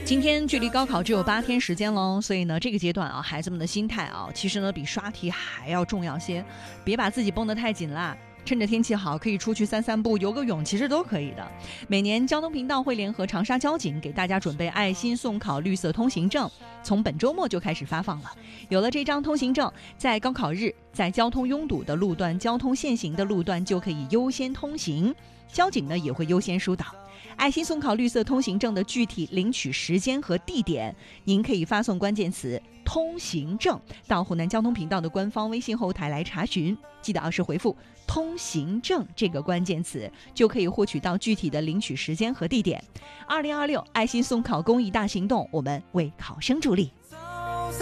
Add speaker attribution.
Speaker 1: 今天距离高考只有8天时间喽，所以呢，这个阶段啊，孩子们的心态啊，其实呢比刷题还要重要些，别把自己绷得太紧啦。趁着天气好，可以出去散散步、游个泳，其实都可以的。每年交通频道会联合长沙交警给大家准备爱心送考绿色通行证，从本周末就开始发放了。有了这张通行证，在高考日，在交通拥堵的路段、交通限行的路段就可以优先通行，交警呢也会优先疏导。爱心送考绿色通行证的具体领取时间和地点，您可以发送关键词通行证到湖南交通频道的官方微信后台来查询，记得是回复通行证这个关键词，就可以获取到具体的领取时间和地点。2026爱心送考公益大行动，我们为考生助力。